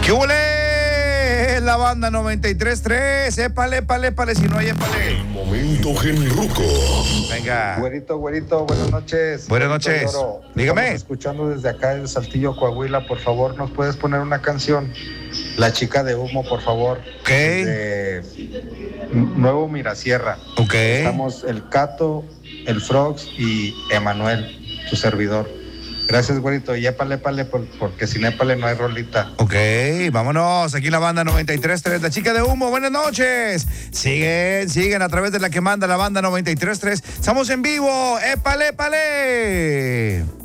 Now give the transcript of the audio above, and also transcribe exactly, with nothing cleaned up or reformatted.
¿Qué huele? La banda noventa y tres tres. Épale, épale, épale, si no hay épale. El momento genruco. Venga. Güerito, güerito, buenas noches. Buenas Güerito de noches. Oro. Dígame. Estamos escuchando desde acá de Saltillo, Coahuila. Por favor, ¿nos puedes poner una canción? La chica de humo, por favor. Ok. De Nuevo Mirasierra. Ok. Estamos el Cato, el Frogs y Emanuel, su servidor. Gracias, güerito. Y épale, épale, por, porque sin épale no hay rolita. Ok, vámonos. Aquí la banda noventa y tres tres, la chica de humo. Buenas noches. Siguen, siguen a través de la que manda la banda noventa y tres tres. Estamos en vivo. ¡Épale, épale!